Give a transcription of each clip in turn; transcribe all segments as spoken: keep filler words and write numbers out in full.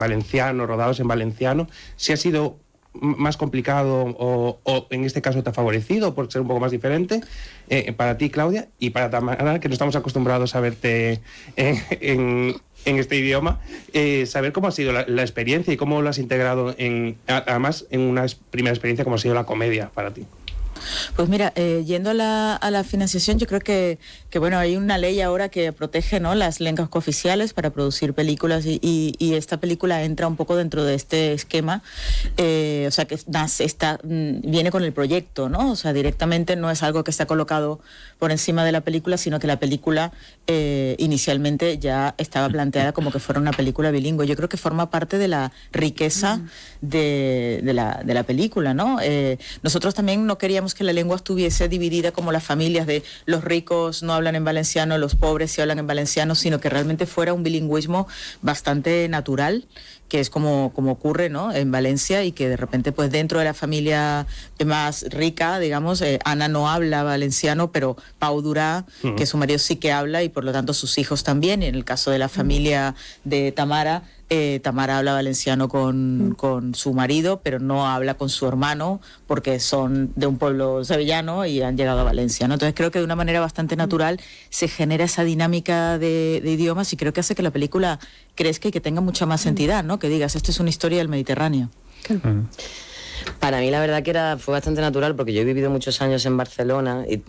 valenciano, rodados en valenciano, si ha sido más complicado o, o en este caso te ha favorecido por ser un poco más diferente, eh, para ti, Claudia, y para Tamara, que no estamos acostumbrados a verte en, en, en este idioma, eh, saber cómo ha sido la, la experiencia y cómo lo has integrado, en, además en una primera experiencia como ha sido la comedia para ti. Pues mira, eh, yendo a la, a la financiación, yo creo que, que bueno, hay una ley ahora que protege, ¿no?, las lenguas cooficiales para producir películas y, y, y esta película entra un poco dentro de este esquema, eh, o sea que nace, está, viene con el proyecto, ¿no? O sea, directamente no es algo que está colocado por encima de la película, sino que la película eh, inicialmente ya estaba planteada como que fuera una película bilingüe. Yo creo que forma parte de la riqueza mm. de, de, la, de la película, ¿no? Eh, nosotros también no queríamos que la lengua estuviese dividida como las familias de los ricos no hablan en valenciano, los pobres sí hablan en valenciano, sino que realmente fuera un bilingüismo bastante natural, que es como, como ocurre, ¿no?, en Valencia, y que de repente pues dentro de la familia más rica, digamos, eh, Ana no habla valenciano, pero Pau Durá, uh-huh. que su marido sí que habla y por lo tanto sus hijos también, y en el caso de la familia de Tamara, Eh, Tamara habla valenciano con, mm. con su marido, pero no habla con su hermano porque son de un pueblo sevillano y han llegado a Valencia, ¿no? Entonces creo que de una manera bastante natural mm. se genera esa dinámica de, de idiomas y creo que hace que la película crezca y que tenga mucha más entidad, ¿no? Que digas, esto es una historia del Mediterráneo. Mm. Para mí la verdad que era, fue bastante natural porque yo he vivido muchos años en Barcelona y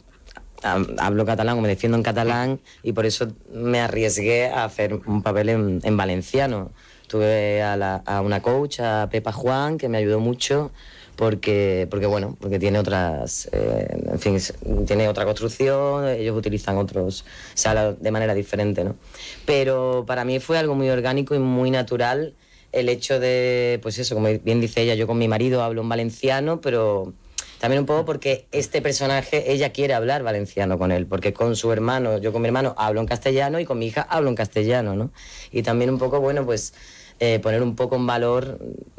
hablo catalán o me defiendo en catalán y por eso me arriesgué a hacer un papel en, en valenciano. Tuve a, la, a una coach, a Pepa Juan, que me ayudó mucho porque, porque bueno, porque tiene otras, eh, en fin, tiene otra construcción, ellos utilizan otros, o sea, de manera diferente, ¿no? Pero para mí fue algo muy orgánico y muy natural el hecho de, pues eso, como bien dice ella, yo con mi marido hablo en valenciano, pero también un poco porque este personaje, ella quiere hablar valenciano con él, porque con su hermano, yo con mi hermano hablo en castellano y con mi hija hablo en castellano, ¿no? Y también un poco, bueno, pues eh, poner un poco en valor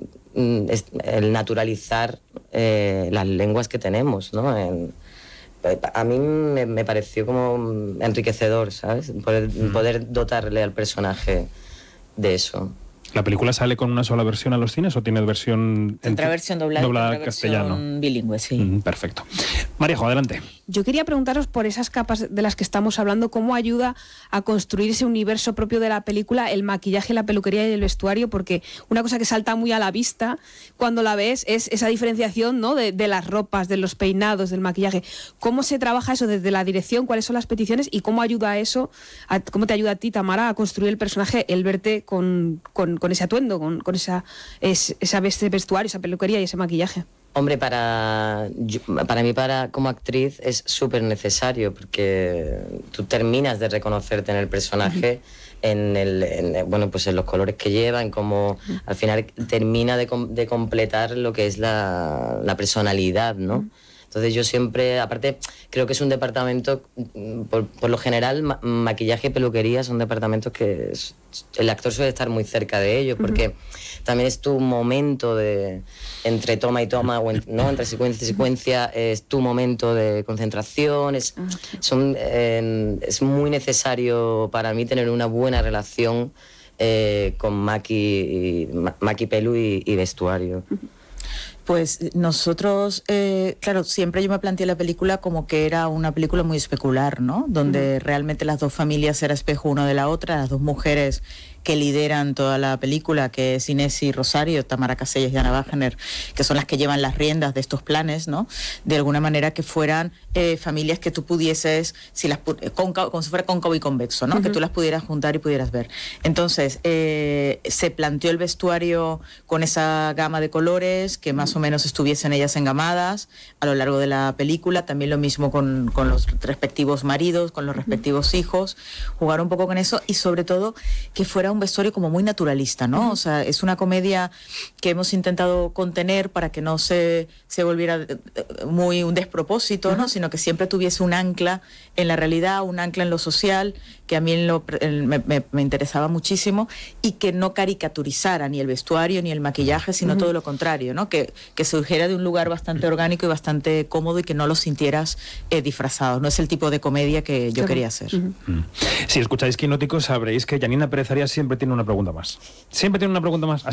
mm, el naturalizar eh, las lenguas que tenemos, ¿no? En, a mí me, me pareció como enriquecedor, ¿sabes? Poder, mm. poder dotarle al personaje de eso. ¿La película sale con una sola versión a los cines o tiene versión otra versión doblada, doblada otra castellano? Versión bilingüe, sí. Mm, perfecto. Maríajo, adelante. Yo quería preguntaros por esas capas de las que estamos hablando, ¿cómo ayuda a construir ese universo propio de la película, el maquillaje, la peluquería y el vestuario? Porque una cosa que salta muy a la vista cuando la ves es esa diferenciación, ¿no?, de, de las ropas, de los peinados, del maquillaje. ¿Cómo se trabaja eso desde la dirección? ¿Cuáles son las peticiones? ¿Y cómo ayuda a eso, a, cómo te ayuda a ti, Tamara, a construir el personaje, el verte con, con, con ese atuendo, con, con esa, es, esa vestuario, esa peluquería y ese maquillaje? Hombre, para, yo, para mí para como actriz es súper necesario porque tú terminas de reconocerte en el personaje, uh-huh. en, el, en, bueno, pues en los colores que lleva, en cómo uh-huh. al final termina de, de completar lo que es la, la personalidad, ¿no? Uh-huh. Entonces yo siempre, aparte, creo que es un departamento, por, por lo general, ma- maquillaje y peluquería son departamentos que es, el actor suele estar muy cerca de ellos, porque uh-huh. también es tu momento de, entre toma y toma, o en, ¿no? entre secuencia y secuencia, es tu momento de concentración, es, uh-huh. son, eh, es muy necesario para mí tener una buena relación eh, con maqui, y, ma, maqui pelu y, y vestuario. Uh-huh. Pues nosotros, eh, claro, siempre yo me planteé la película como que era una película muy especular, ¿no? Donde uh-huh. realmente las dos familias eran espejo una de la otra, las dos mujeres que lideran toda la película, que es Inés y Rosario, Tamara Casellas y Ana Wagner, que son las que llevan las riendas de estos planes, ¿no? De alguna manera que fueran eh, familias que tú pudieses, si las cóncavo, como si fuera cóncavo y convexo, ¿no? Uh-huh. Que tú las pudieras juntar y pudieras ver. Entonces, eh, se planteó el vestuario con esa gama de colores, que más o menos estuviesen ellas engamadas a lo largo de la película, también lo mismo con, con los respectivos maridos, con los respectivos hijos, jugar un poco con eso y sobre todo que fuera un vestuario como muy naturalista, ¿no? Uh-huh. O sea, es una comedia que hemos intentado contener para que no se, se volviera muy un despropósito, uh-huh. ¿no? Sino que siempre tuviese un ancla en la realidad, un ancla en lo social, que que a mí en lo, en, me, me, me interesaba muchísimo, y que no caricaturizara ni el vestuario ni el maquillaje, sino uh-huh. todo lo contrario, ¿no? Que, que surgiera de un lugar bastante orgánico y bastante cómodo y que no lo sintieras eh, disfrazado. No es el tipo de comedia que yo claro. quería hacer. Uh-huh. Uh-huh. Si escucháis Quinóticos sabréis que Janina Pérez Arias siempre tiene una pregunta más. Siempre tiene una pregunta más.